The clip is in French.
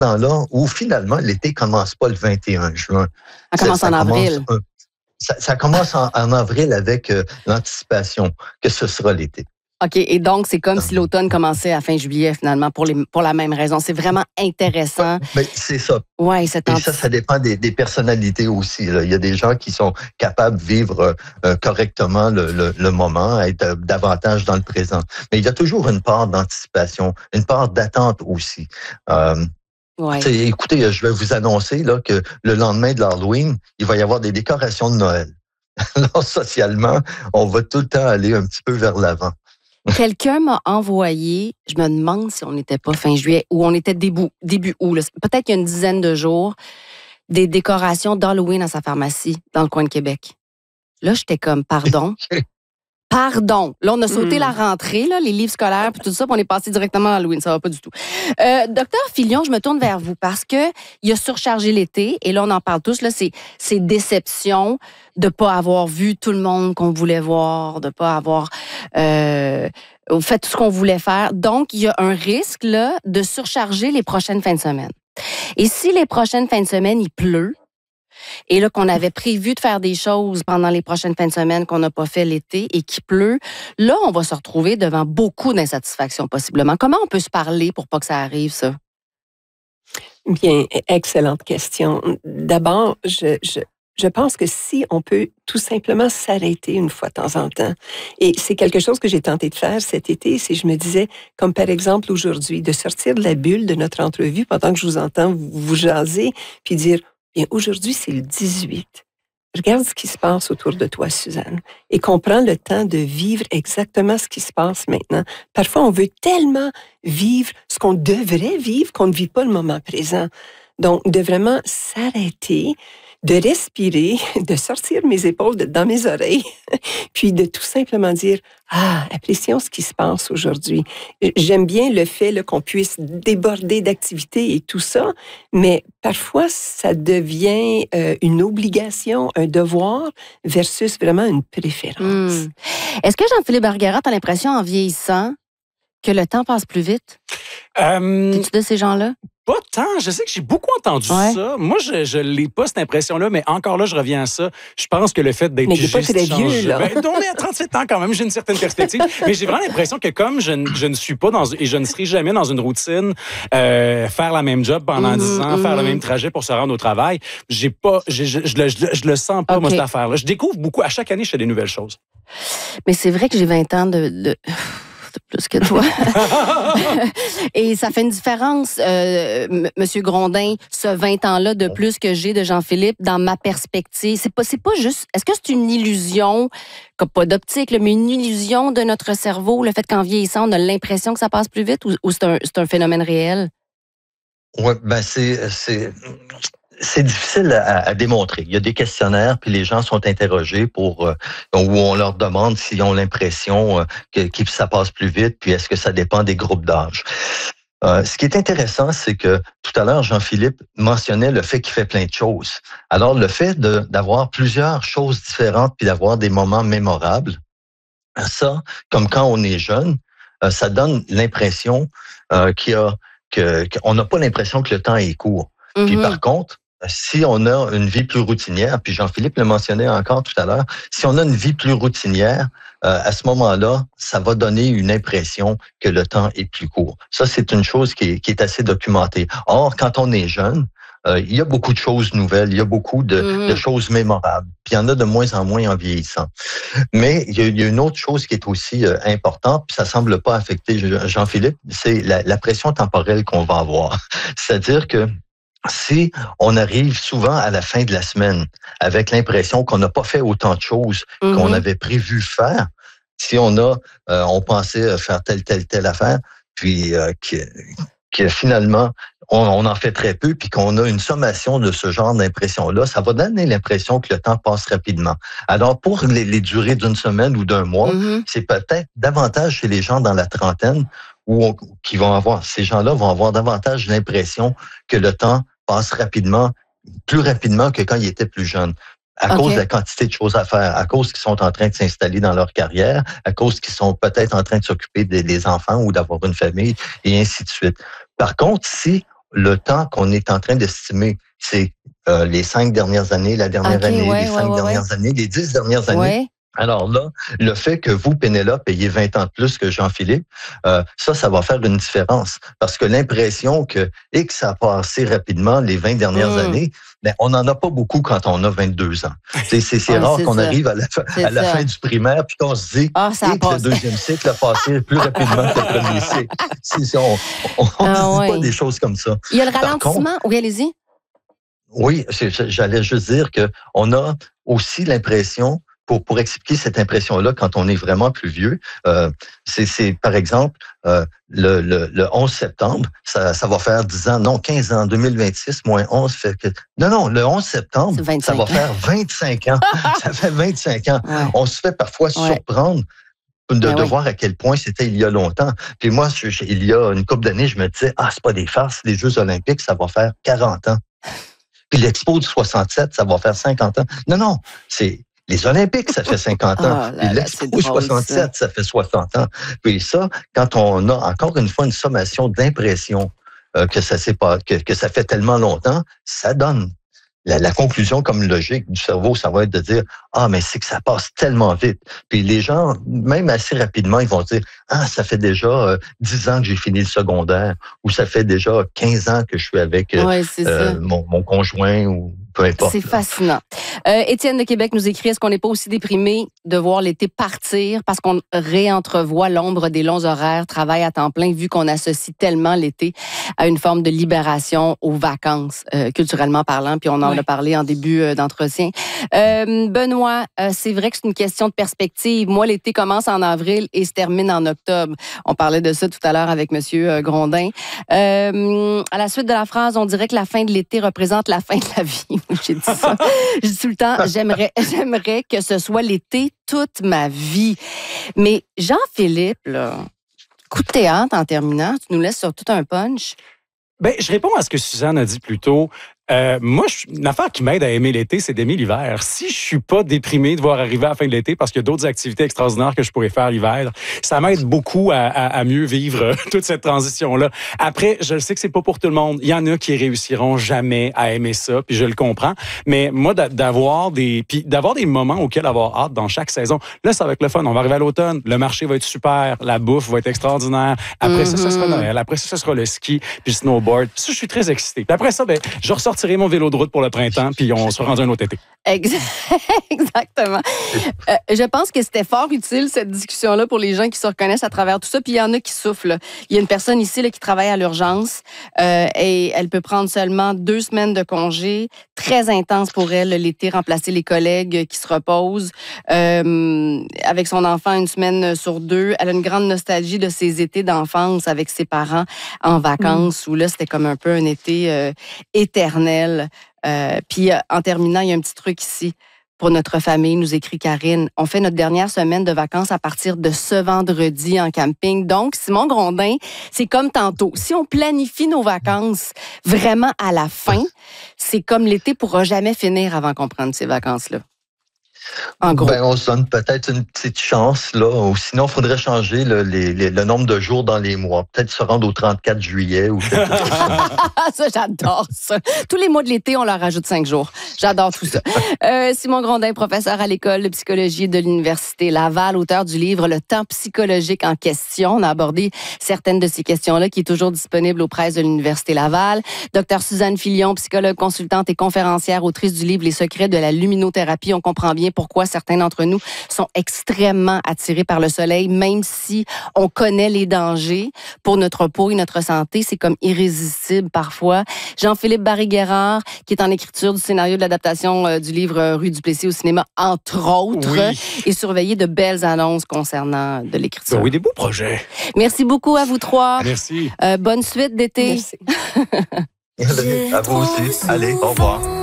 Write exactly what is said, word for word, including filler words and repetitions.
temps-là où finalement l'été commence pas le vingt et un juin. Ça commence ça, ça en commence avril. Un, ça, ça commence en, en avril avec euh, l'anticipation que ce sera l'été. OK, et donc c'est comme si l'automne commençait à fin juillet finalement pour les pour la même raison. C'est vraiment intéressant. Ben, c'est ça. Ouais, c'est Et ça, ça dépend des, des personnalités aussi. Là. Il y a des gens qui sont capables de vivre euh, correctement le, le, le moment, être davantage dans le présent. Mais il y a toujours une part d'anticipation, une part d'attente aussi. Euh, ouais. Écoutez, je vais vous annoncer là, que le lendemain de l'Halloween, il va y avoir des décorations de Noël. Alors, socialement, on va tout le temps aller un petit peu vers l'avant. Quelqu'un m'a envoyé, je me demande si on n'était pas fin juillet ou on était début, début août, là, peut-être il y a une dizaine de jours, des décorations d'Halloween à sa pharmacie dans le coin de Québec. Là, j'étais comme, pardon? Pardon. Là, on a sauté mmh. la rentrée, là, les livres scolaires, puis tout ça, puis on est passé directement à Halloween. Ça va pas du tout. Euh, Docteur Filion, je me tourne vers vous parce que il a surchargé l'été, et là, on en parle tous, là, c'est, c'est déception de pas avoir vu tout le monde qu'on voulait voir, de pas avoir euh, fait tout ce qu'on voulait faire. Donc, il y a un risque, là, de surcharger les prochaines fins de semaine. Et si les prochaines fins de semaine, il pleut, et là, qu'on avait prévu de faire des choses pendant les prochaines fins de semaine qu'on n'a pas fait l'été et qu'il pleut, là, on va se retrouver devant beaucoup d'insatisfaction, possiblement. Comment on peut se parler pour pas que ça arrive, ça? Bien, excellente question. D'abord, je, je, je pense que si on peut tout simplement s'arrêter une fois de temps en temps, et c'est quelque chose que j'ai tenté de faire cet été, c'est je me disais, comme par exemple aujourd'hui, de sortir de la bulle de notre entrevue pendant que je vous entends vous, vous jaser, puis dire, bien, aujourd'hui, c'est le dix-huit. Regarde ce qui se passe autour de toi, Suzanne, et qu'on prend le temps de vivre exactement ce qui se passe maintenant. Parfois, on veut tellement vivre ce qu'on devrait vivre qu'on ne vit pas le moment présent. Donc, de vraiment s'arrêter, de respirer, de sortir mes épaules de, dans mes oreilles, puis de tout simplement dire « Ah, apprécions ce qui se passe aujourd'hui. » J'aime bien le fait là, qu'on puisse déborder d'activités et tout ça, mais parfois, ça devient euh, une obligation, un devoir versus vraiment une préférence. Mmh. Est-ce que Jean-Philippe Bergera, tu as l'impression, en vieillissant, que le temps passe plus vite? Euh... Es-tu de ces gens-là? Pas tant. Je sais que j'ai beaucoup entendu ouais. ça. Moi, je ne l'ai pas, cette impression-là, mais encore là, je reviens à ça. Je pense que le fait d'être mais il n'est pas très vieux, là. Ben, on est à trente-sept ans quand même, j'ai une certaine perspective. Mais j'ai vraiment l'impression que comme je, je ne suis pas dans, et je ne serai jamais dans une routine, euh, faire la même job pendant dix mm-hmm, ans, mm-hmm. faire le même trajet pour se rendre au travail, j'ai pas, j'ai, je, je, je, je le sens pas, okay. moi, cette affaire-là. Je découvre beaucoup. À chaque année, je fais des nouvelles choses. Mais c'est vrai que j'ai vingt ans de... de... plus que toi. Et ça fait une différence, euh, M. Grondin, ce vingt ans-là de plus que j'ai de Jean-Philippe, dans ma perspective. C'est pas, c'est pas juste... Est-ce que c'est une illusion, comme pas d'optique, mais une illusion de notre cerveau, le fait qu'en vieillissant, on a l'impression que ça passe plus vite, ou, ou c'est, un, c'est un phénomène réel? Oui, ben c'est... c'est... C'est difficile à, à démontrer. Il y a des questionnaires, puis les gens sont interrogés pour euh, où on leur demande s'ils ont l'impression euh, que, que ça passe plus vite, puis est-ce que ça dépend des groupes d'âge. Euh, ce qui est intéressant, c'est que tout à l'heure, Jean-Philippe mentionnait le fait qu'il fait plein de choses. Alors, le fait de, d'avoir plusieurs choses différentes, puis d'avoir des moments mémorables, ça, comme quand on est jeune, euh, ça donne l'impression euh, qu'il y a, que, qu'on n'a pas l'impression que le temps est court. Mm-hmm. Puis par contre, si on a une vie plus routinière, puis Jean-Philippe le mentionnait encore tout à l'heure, si on a une vie plus routinière, euh, à ce moment-là, ça va donner une impression que le temps est plus court. Ça, c'est une chose qui est, qui est assez documentée. Or, quand on est jeune, euh, il y a beaucoup de choses nouvelles, il y a beaucoup de, mmh. de choses mémorables. Puis il y en a de moins en moins en vieillissant. Mais il y a, il y a une autre chose qui est aussi euh, importante, puis ça semble pas affecter Jean-Philippe, c'est la, la pression temporelle qu'on va avoir. C'est-à-dire que si on arrive souvent à la fin de la semaine avec l'impression qu'on n'a pas fait autant de choses mm-hmm. qu'on avait prévu faire, si on a, euh, on pensait faire telle, telle, telle affaire, puis euh, que, que finalement, on, on en fait très peu, puis qu'on a une sommation de ce genre d'impression-là, ça va donner l'impression que le temps passe rapidement. Alors, pour les, les durées d'une semaine ou d'un mois, mm-hmm. c'est peut-être davantage chez les gens dans la trentaine où on, qui vont avoir, ces gens-là vont avoir davantage l'impression que le temps passe rapidement, plus rapidement que quand ils étaient plus jeunes. À okay. cause de la quantité de choses à faire, à cause qu'ils sont en train de s'installer dans leur carrière, à cause qu'ils sont peut-être en train de s'occuper des, des enfants ou d'avoir une famille, et ainsi de suite. Par contre, si le temps qu'on est en train d'estimer. C'est euh, les cinq dernières années, la dernière okay, année, ouais, les ouais, cinq ouais, dernières ouais. années, les dix dernières années. Ouais. Alors là, le fait que vous, Pénélope, ayez vingt ans de plus que Jean-Philippe, euh, ça, ça va faire une différence. Parce que l'impression que, et que ça a passé rapidement les vingt dernières mm. années, ben, on n'en a pas beaucoup quand on a vingt-deux ans. C'est, c'est, c'est ouais, rare c'est qu'on ça. arrive à la, à la fin du primaire puis qu'on se dit ah, et que le deuxième cycle a passé plus rapidement que le premier cycle. C'est, c'est, on on, on ah, ne dit ouais. pas des choses comme ça. Il y a le Par ralentissement. contre, oui, allez-y. Oui, j'allais juste dire que on a aussi l'impression, pour pour expliquer cette impression-là, quand on est vraiment plus vieux, euh, c'est, c'est par exemple euh, le, le, le onze septembre, ça, ça va faire dix ans, non quinze ans, deux mille vingt-six moins onze fait que non non, le onze septembre, ça va faire vingt-cinq ans, ça fait vingt-cinq ans. Ouais. On se fait parfois ouais. surprendre. De, ben de oui. voir à quel point c'était il y a longtemps. Puis moi, je, je, il y a une couple d'années, je me disais, ah, c'est pas des farces, les Jeux olympiques, ça va faire quarante ans. Puis l'Expo du soixante-sept, ça va faire cinquante ans. Non, non, c'est les Olympiques, ça fait cinquante ans. Oh là Puis l'Expo du soixante-sept, ça. ça fait soixante ans. Puis ça, quand on a encore une fois une sommation d'impressions euh, que ça s'est pas, que, que ça fait tellement longtemps, ça donne. La, la conclusion comme logique du cerveau, ça va être de dire « Ah, mais c'est que ça passe tellement vite. » Puis les gens, même assez rapidement, ils vont dire « Ah, ça fait déjà euh, dix ans que j'ai fini le secondaire. » Ou « Ça fait déjà quinze ans que je suis avec euh, ouais, euh, mon, mon conjoint. » ou peu importe. C'est fascinant. Euh, Étienne de Québec nous écrit, est-ce qu'on n'est pas aussi déprimé de voir l'été partir parce qu'on réentrevoit l'ombre des longs horaires, travail à temps plein, vu qu'on associe tellement l'été à une forme de libération aux vacances, euh, culturellement parlant, puis on en oui. a parlé en début euh, d'entretien. Euh, Benoît, euh, c'est vrai que c'est une question de perspective. Moi, l'été commence en avril et se termine en octobre. On parlait de ça tout à l'heure avec Monsieur Grondin. Euh, à la suite de la phrase, on dirait que la fin de l'été représente la fin de la vie. J'ai dit ça. Je dis tout le temps, j'aimerais, j'aimerais que ce soit l'été toute ma vie. Mais Jean-Philippe, là, coup de théâtre en terminant, tu nous laisses sur tout un punch. Ben, je réponds à ce que Suzanne a dit plus tôt. Euh, moi, je, une affaire qui m'aide à aimer l'été, c'est d'aimer l'hiver. Si je suis pas déprimé de voir arriver à la fin de l'été parce qu'il y a d'autres activités extraordinaires que je pourrais faire l'hiver, ça m'aide beaucoup à, à, à mieux vivre toute cette transition-là. Après, je sais que c'est pas pour tout le monde. Il y en a qui réussiront jamais à aimer ça, puis je le comprends. Mais moi, d'avoir des, puis d'avoir des moments auxquels avoir hâte dans chaque saison. Là, ça va être le fun. On va arriver à l'automne. Le marché va être super. La bouffe va être extraordinaire. Après mm-hmm. ça, ça sera Noël. Après ça, ça sera le ski puis le snowboard. Ça, je suis très excité. Puis après ça, ben, je ressortirai mon vélo de route pour le printemps, puis on se rend un autre été. Exactement. Euh, je pense que c'était fort utile, cette discussion-là, pour les gens qui se reconnaissent à travers tout ça. Puis il y en a qui souffrent. Là. Il y a une personne ici là, qui travaille à l'urgence euh, et elle peut prendre seulement deux semaines de congé. Très intense pour elle, l'été, remplacer les collègues qui se reposent. Euh, avec son enfant, une semaine sur deux. Elle a une grande nostalgie de ses étés d'enfance avec ses parents en vacances, mmh. où là, c'était comme un peu un été euh, éternel. Euh, puis, euh, en terminant, il y a un petit truc ici. Pour notre famille, nous écrit Karine. On fait notre dernière semaine de vacances à partir de ce vendredi en camping. Donc, Simon Grondin, c'est comme tantôt. Si on planifie nos vacances vraiment à la fin, c'est comme l'été pourra jamais finir avant qu'on prenne ces vacances-là. En gros. Ben, on se donne peut-être une petite chance, là. Ou sinon, il faudrait changer le, les, les, le nombre de jours dans les mois. Peut-être se rendre au trente-quatre juillet ou quelque chose. Ça, j'adore ça. Tous les mois de l'été, on leur rajoute cinq jours. J'adore tout ça. Euh, Simon Grondin, professeur à l'école de psychologie de l'Université Laval, auteur du livre Le temps psychologique en question. On a abordé certaines de ces questions-là qui est toujours disponible aux presses de l'Université Laval. Docteur Suzanne Filion, psychologue consultante et conférencière, autrice du livre Les secrets de la luminothérapie. On comprend bien pourquoi certains d'entre nous sont extrêmement attirés par le soleil, même si on connaît les dangers pour notre peau et notre santé. C'est comme irrésistible parfois. Jean-Philippe Barry-Guerrard, qui est en écriture du scénario de l'adaptation euh, du livre Rue du Plessis au cinéma, entre autres, oui. et surveiller de belles annonces concernant de l'écriture. Ben oui, des beaux projets. Merci beaucoup à vous trois. Merci. Euh, bonne suite d'été. Merci. À vous aussi. Allez, au revoir.